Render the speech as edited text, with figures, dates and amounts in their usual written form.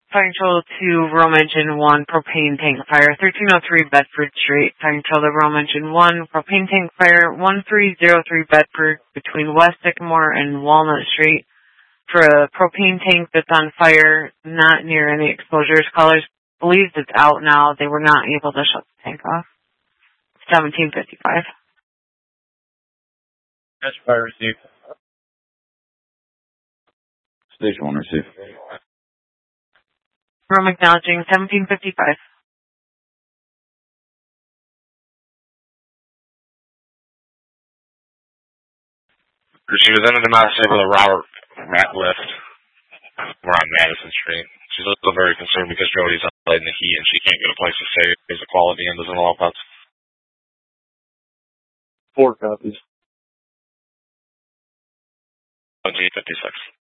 Fire control to Rome Engine 1, propane tank fire, 1303 Bedford Street. Fire control to Rome Engine 1, propane tank fire, 1303 Bedford, between West Sycamore and Walnut Street, for a propane tank that's on fire, not near any exposures. Callers believes it's out now. They were not able to shut the tank off. 1755. Fire received. Station 1 received. Rome acknowledging 1755. She was under the mass with a Robert Ratliff. We're on Madison Street. She's also very concerned because Jody's outside in the heat and she can't get a place to stay because the quality and doesn't allow pets. 4 copies. 1756.